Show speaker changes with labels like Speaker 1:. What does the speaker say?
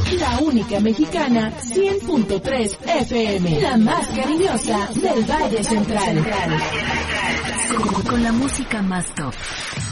Speaker 1: La única mexicana, 100.3 FM, la más cariñosa del Valle Central.
Speaker 2: Con la música más top.